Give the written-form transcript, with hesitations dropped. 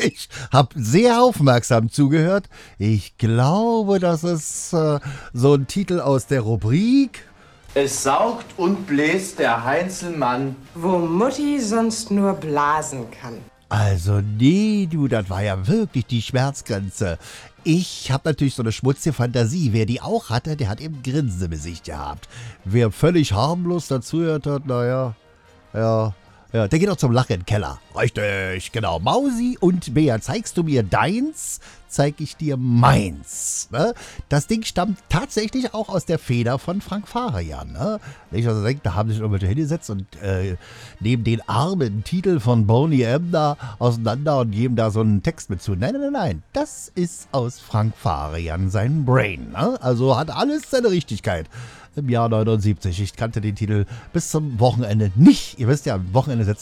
Ich habe sehr aufmerksam zugehört. Ich glaube, das ist so ein Titel aus der Rubrik. Es saugt und bläst der Heinzelmann, wo Mutti sonst nur blasen kann. Also nee, du, das war ja wirklich die Schmerzgrenze. Ich habe natürlich so eine schmutzige Fantasie. Wer die auch hatte, der hat eben Grinsen im Gesicht gehabt. Wer völlig harmlos dazugehört hat, naja, ja, der geht auch zum Lachen in den Keller. Richtig, genau. Mausi und Bea, zeigst du mir deins, zeig ich dir meins. Ne? Das Ding stammt tatsächlich auch aus der Feder von Frank Farian. Ne? Nicht, also denkt, da haben sich Leute hingesetzt und nehmen den armen Titel von Boney M. da auseinander und geben da so einen Text mit zu. Nein. Das ist aus Frank Farian, sein Brain. Ne? Also hat alles seine Richtigkeit. Im Jahr 79. Ich kannte den Titel bis zum Wochenende nicht. Ihr wisst ja, am Wochenende setzt